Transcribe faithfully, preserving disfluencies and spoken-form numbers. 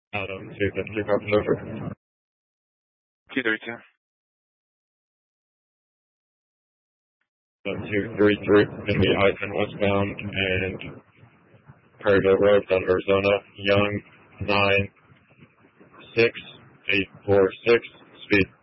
Adam, two fifty, copy over. two thirty-two. two thirty-three, in the I ten westbound and Perryville Road, down Arizona. Young, nine six eight four six, speed